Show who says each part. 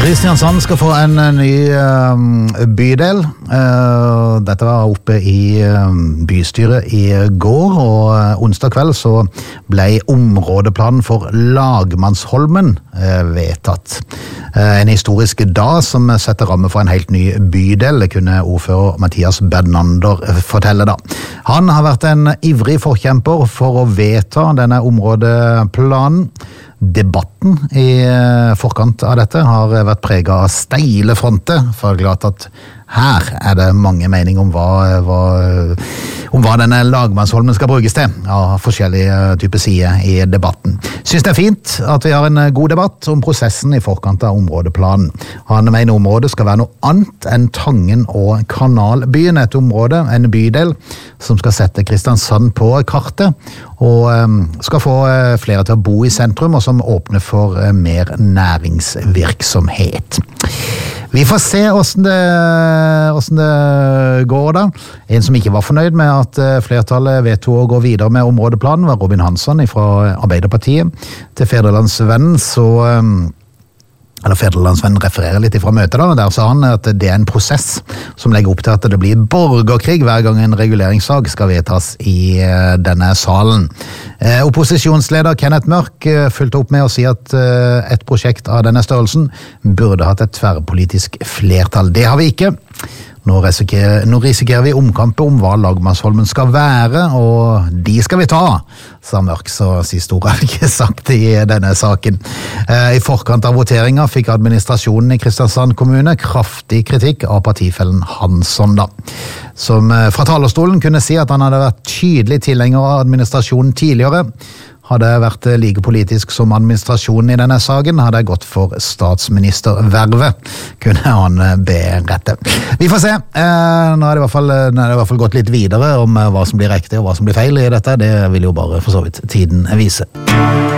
Speaker 1: Kristiansand skal få en ny bydel. Dette var oppe i bystyret i går, og onsdag kveld så ble områdeplanen for Lagmannsholmen vedtatt. En historisk dag som setter ramme for en helt ny bydel, det kunne ordfører Mathias Bernander fortelle da. Han har vært en ivrig forkjemper for å vedta denne områdeplanen. Debatten i forkant av dette har vært preget av steile fronter, for klart at her det mange meninger om hva denne Lagmannsholmen skal brukes til, av forskjellige typer sider i debatten. Synes det fint at vi har en god debatt om prosessen i forkant av områdeplanen. Han mener området skal være noe annet enn Tangen og Kanalbyen, et område, en bydel, som skal sette Kristiansand på kartet, og skal få flere til å bo i sentrum, og som åpner for mer næringsvirksomhet. Vi får se hvordan det går da. En som ikke var fornøyd med at flertallet vedtok å gå videre med områdeplanen var Robin Hansson fra Arbeiderpartiet. Til Fædrelandsvennen Fædrelandsvennen refererer litt fra møtet da, og der sa han at det en prosess som legger opp til at det blir borgerkrig hver gang en reguleringssak skal vedtas i denne salen. Opposisjonsleder Kenneth Mørk fulgte opp med å si at et prosjekt av denne størrelsen burde hatt et tverrpolitisk flertall. Det har vi ikke. Nå risikerer vi omkamper om hva Lagmannsholmen skal være, og de skal vi ta, sa Mørk, så sist ord har ikke sagt i denne saken. I forkant av voteringen fikk administrasjonen i Kristiansand kommune kraftig kritikk av partifellen Hansson da, som fra talerstolen kunne si at han hadde vært tydelig tilhenger av administrasjonen tidligere. Hadde vært like politisk som administrasjonen i denne saken, hadde jeg gått for statsministervervet, kunne han berette. Vi får se. Nå er det i hvert fall gått litt videre om hva som blir riktig og hva som blir feil i dette. Det vil jo bare for så vidt tiden vise.